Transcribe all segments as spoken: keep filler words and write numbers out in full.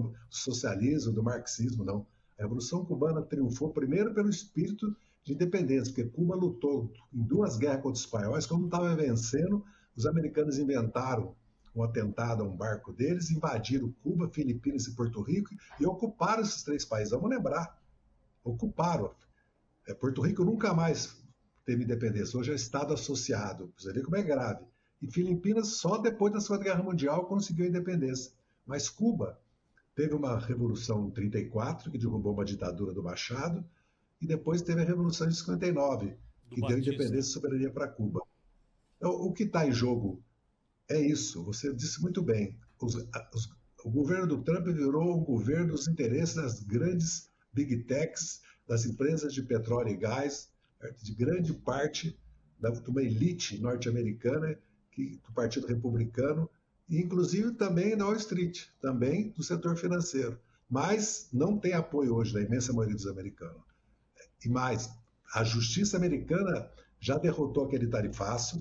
do socialismo, do marxismo, não. A Revolução Cubana triunfou primeiro pelo espírito de independência, porque Cuba lutou em duas guerras contra os espanhóis. Quando estava vencendo, os americanos inventaram um atentado a um barco deles, invadiram Cuba, Filipinas e Porto Rico e ocuparam esses três países. Vamos lembrar, ocuparam. É, Porto Rico nunca mais teve independência, hoje é Estado associado. Você vê como é grave. E Filipinas só depois da Segunda Guerra Mundial conseguiu a independência. Mas Cuba teve uma revolução em trinta e quatro, que derrubou uma ditadura do Machado, e depois teve a Revolução de cinquenta e nove, que deu independência e soberania para Cuba. Então, o que está em jogo é isso, você disse muito bem. Os, os, o governo do Trump virou um governo dos interesses das grandes big techs, das empresas de petróleo e gás, de grande parte da, de uma elite norte-americana, que, do Partido Republicano, e inclusive também na Wall Street, também do setor financeiro. Mas não tem apoio hoje da imensa maioria dos americanos. E mais, a justiça americana já derrotou aquele tarifaço,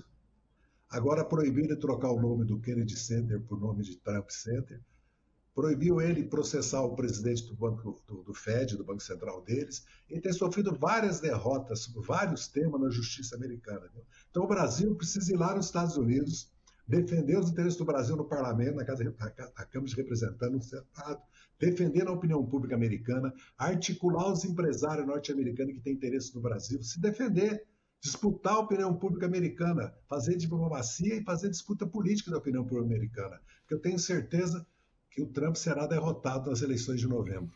agora proibiu ele trocar o nome do Kennedy Center por nome de Trump Center, proibiu ele processar o presidente do, banco, do, do Fed, do Banco Central deles. Ele tem sofrido várias derrotas sobre vários temas na justiça americana. Viu? Então o Brasil precisa ir lá nos Estados Unidos, defender os interesses do Brasil no parlamento, na, casa, na Câmara de Representantes, no Senado, defender a opinião pública americana, articular os empresários norte-americanos que têm interesse no Brasil, se defender, disputar a opinião pública americana, fazer diplomacia e fazer disputa política da opinião pública americana. Porque eu tenho certeza que o Trump será derrotado nas eleições de novembro.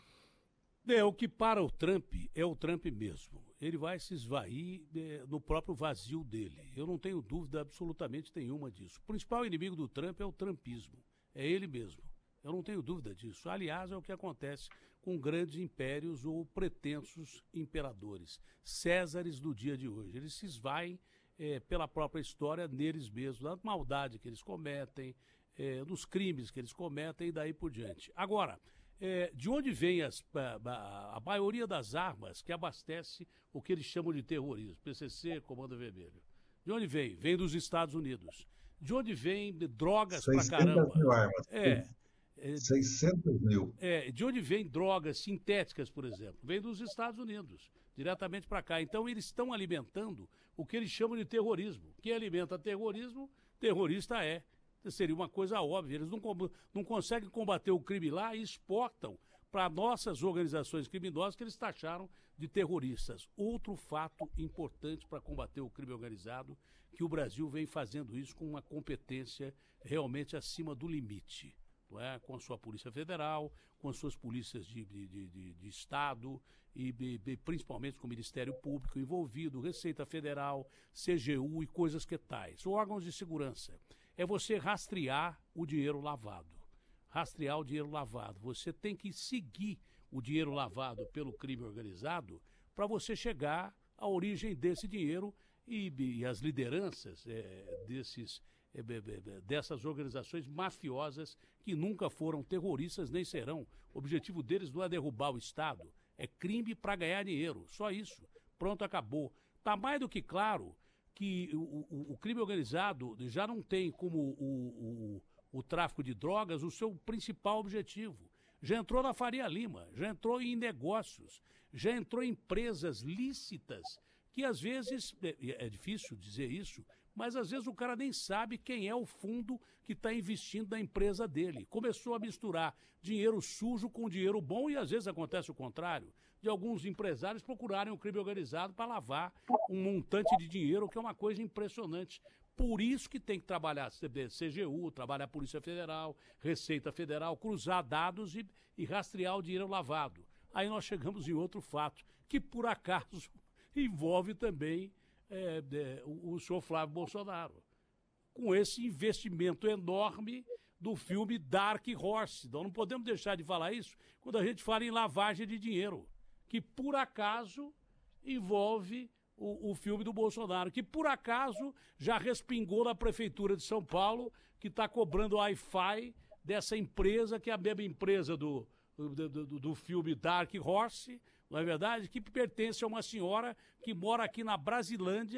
É, o que para o Trump é o Trump mesmo. Ele vai se esvair é, no próprio vazio dele. Eu não tenho dúvida absolutamente nenhuma disso. O principal inimigo do Trump é o trumpismo. É ele mesmo. Eu não tenho dúvida disso. Aliás, é o que acontece com grandes impérios ou pretensos imperadores. Césares do dia de hoje. Eles se esvaem é, pela própria história neles mesmos, da maldade que eles cometem, é, dos crimes que eles cometem e daí por diante. Agora, É, de onde vem as, a, a maioria das armas que abastece o que eles chamam de terrorismo? P C C, Comando Vermelho. De onde vem? Vem dos Estados Unidos. De onde vem drogas pra caramba? seiscentas mil armas. É, é, seiscentas mil. É, de onde vem drogas sintéticas, por exemplo? Vem dos Estados Unidos, diretamente para cá. Então eles estão alimentando o que eles chamam de terrorismo. Quem alimenta terrorismo, terrorista é. Seria uma coisa óbvia. Eles não, não conseguem combater o crime lá e exportam para nossas organizações criminosas que eles taxaram de terroristas. Outro fato importante para combater o crime organizado, que o Brasil vem fazendo isso com uma competência realmente acima do limite. Não é? Com a sua Polícia Federal, com as suas polícias de, de, de, de Estado e de, de, principalmente com o Ministério Público envolvido, Receita Federal, C G U e coisas que tais. Órgãos de segurança. É você rastrear o dinheiro lavado. Rastrear o dinheiro lavado. Você tem que seguir o dinheiro lavado pelo crime organizado para você chegar à origem desse dinheiro e, e as lideranças é, desses, é, dessas organizações mafiosas que nunca foram terroristas nem serão. O objetivo deles não é derrubar o Estado, é crime para ganhar dinheiro. Só isso. Pronto, acabou. Está mais do que claro que o, o, o crime organizado já não tem como o, o, o tráfico de drogas o seu principal objetivo. Já entrou na Faria Lima, já entrou em negócios, já entrou em empresas lícitas, que às vezes, é, é difícil dizer isso, mas às vezes o cara nem sabe quem é o fundo que está investindo na empresa dele. Começou a misturar dinheiro sujo com dinheiro bom e às vezes acontece o contrário, de alguns empresários procurarem o crime organizado para lavar um montante de dinheiro, que é uma coisa impressionante. Por isso que tem que trabalhar C G U, trabalhar a Polícia Federal, Receita Federal, cruzar dados e, e rastrear o dinheiro lavado. Aí nós chegamos em outro fato, que por acaso envolve também é, é, o, o senhor Flávio Bolsonaro, com esse investimento enorme do filme Dark Horse. Então não podemos deixar de falar isso quando a gente fala em lavagem de dinheiro, que por acaso envolve o, o filme do Bolsonaro, que por acaso já respingou na Prefeitura de São Paulo, que está cobrando Wi-Fi dessa empresa, que é a mesma empresa do, do, do, do filme Dark Horse, não é verdade? Que pertence a uma senhora que mora aqui na Brasilândia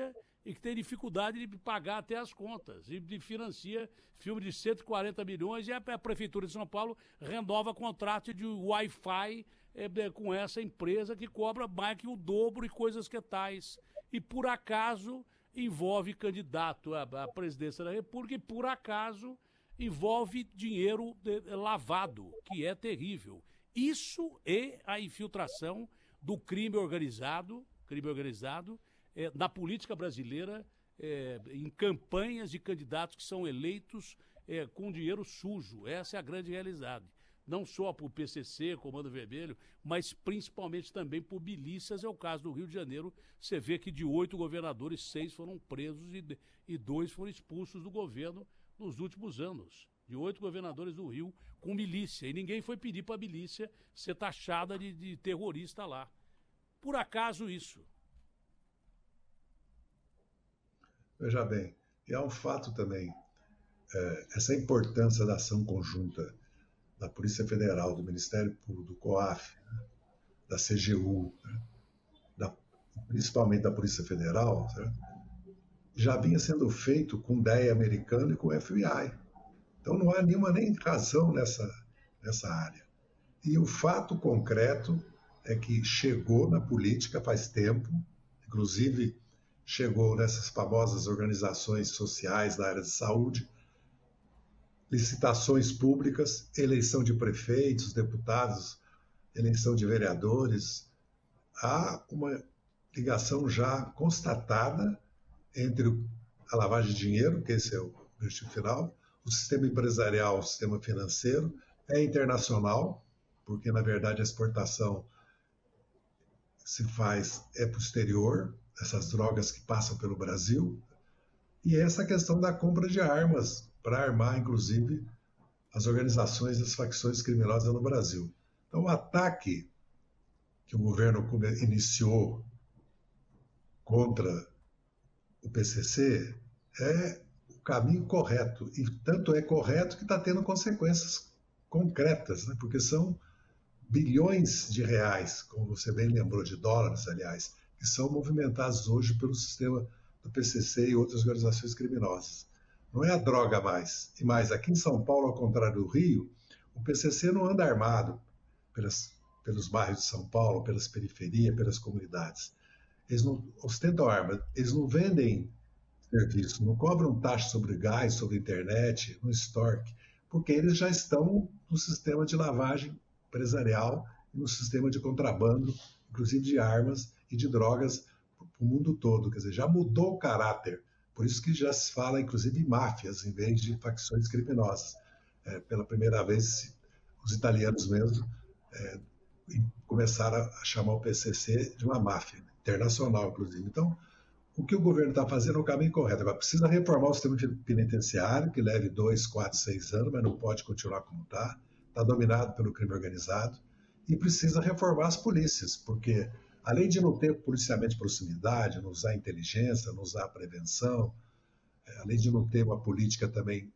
e que tem dificuldade de pagar até as contas, e de financia filme de cento e quarenta milhões, e a, a Prefeitura de São Paulo renova contrato de Wi-Fi é, com essa empresa que cobra mais que o dobro e coisas que tais. E por acaso envolve candidato à, à presidência da República e por acaso envolve dinheiro de, lavado, que é terrível. Isso é a infiltração do crime organizado, crime organizado, é, na política brasileira, é, em campanhas de candidatos que são eleitos é, com dinheiro sujo. Essa é a grande realidade. Não só por P C C, Comando Vermelho, mas principalmente também por milícias. É o caso do Rio de Janeiro. Você vê que de oito governadores, seis foram presos e, e dois foram expulsos do governo nos últimos anos. De oito governadores do Rio com milícia. E ninguém foi pedir para a milícia ser taxada de, de terrorista lá. Por acaso isso? Veja bem, e há um fato também, é, essa importância da ação conjunta da Polícia Federal, do Ministério Público, do COAF, né, da C G U, né, da, principalmente da Polícia Federal, certo? Já vinha sendo feito com D E A americano e com o F B I. Então não há nenhuma nem razão nessa, nessa área. E o fato concreto é que chegou na política faz tempo, inclusive chegou nessas famosas organizações sociais da área de saúde, licitações públicas, eleição de prefeitos, deputados, eleição de vereadores. Há uma ligação já constatada entre a lavagem de dinheiro, que esse é o objetivo final, o sistema empresarial, o sistema financeiro, é internacional, porque, na verdade, a exportação se faz é para o exterior, essas drogas que passam pelo Brasil, e essa questão da compra de armas para armar, inclusive, as organizações das facções criminosas no Brasil. Então, o ataque que o governo iniciou contra o P C C é o caminho correto, e tanto é correto que está tendo consequências concretas, né? Porque são bilhões de reais, como você bem lembrou, de dólares, aliás, que são movimentados hoje pelo sistema do P C C e outras organizações criminosas. Não é a droga mais. E mais, aqui em São Paulo, ao contrário do Rio, o P C C não anda armado pelas, pelos bairros de São Paulo, pelas periferias, pelas comunidades. Eles não ostentam arma, eles não vendem serviço, não cobram taxa sobre gás, sobre internet, no extorque, porque eles já estão no sistema de lavagem empresarial e no sistema de contrabando, inclusive de armas e de drogas para o mundo todo. Quer dizer, já mudou o caráter. Por isso que já se fala, inclusive, em máfias, em vez de facções criminosas. É, pela primeira vez, os italianos mesmo é, começaram a chamar o P C C de uma máfia, internacional, inclusive. Então, o que o governo está fazendo é o caminho correto. Agora, precisa reformar o sistema penitenciário, que leve dois, quatro, seis anos, mas não pode continuar como está. Está dominado pelo crime organizado. E precisa reformar as polícias, porque além de não ter policiamento de proximidade, não usar inteligência, não usar prevenção, além de não ter uma política também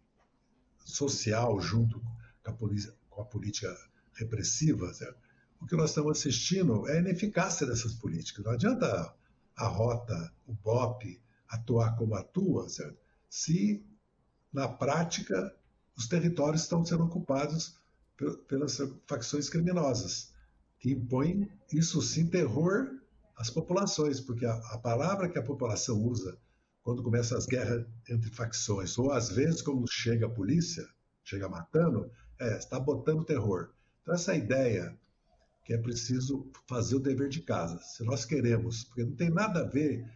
social junto com a, polícia, com a política repressiva, certo? O que nós estamos assistindo é a ineficácia dessas políticas. Não adianta a rota, o B O P, atuar como atua, certo? Se, na prática, os territórios estão sendo ocupados pelas facções criminosas, que impõem, isso sim, terror às populações, porque a, a palavra que a população usa quando começam as guerras entre facções, ou às vezes, quando chega a polícia, chega matando, é, está botando terror. Então, essa ideia que é preciso fazer o dever de casa, se nós queremos, porque não tem nada a ver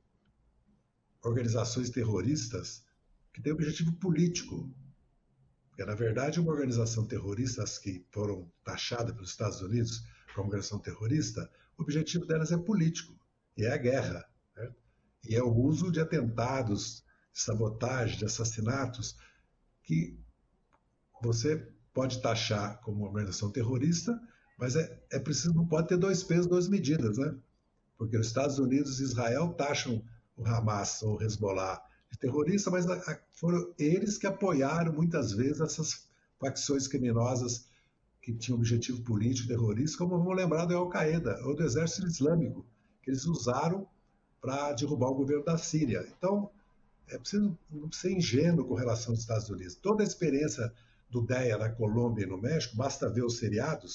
organizações terroristas que têm objetivo político. Porque, na verdade, uma organização terrorista, as que foram taxadas pelos Estados Unidos como organização terrorista, o objetivo delas é político, e é a guerra, né? E é o uso de atentados, de sabotagem, de assassinatos, que você pode taxar como uma organização terrorista, mas é, é preciso, não pode ter dois pesos, duas medidas, né? Porque os Estados Unidos e Israel taxam o Hamas ou o Hezbollah de terrorista, mas a, a, foram eles que apoiaram muitas vezes essas facções criminosas que tinham objetivo político terrorista, como vamos lembrar do Al-Qaeda ou do Exército Islâmico, que eles usaram para derrubar o governo da Síria. Então, é preciso não ser ingênuo com relação aos Estados Unidos. Toda a experiência do D E A na Colômbia e no México, basta ver os seriados,